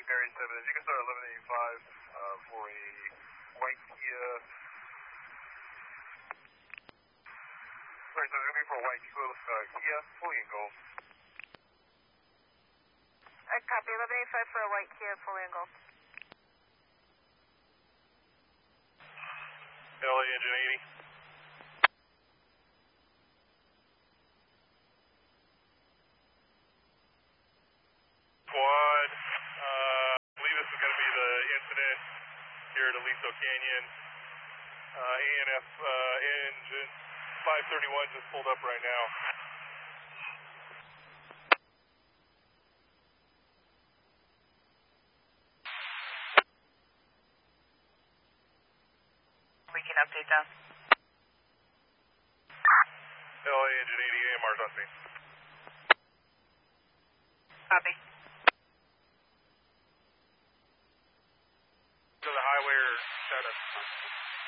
Gary 7, if you can start 1185 for a white Kia. Sorry, so it's going to be for a white Kia, fully in gold. I copy 1185 for a white Kia, fully in gold. LA engine 80. Squad, I believe this is going to be the incident here at Aliso Canyon. ANF engine 531 just pulled up right now. We can update that. LA engine 80, AMR's on scene. Copy. To the highway or status?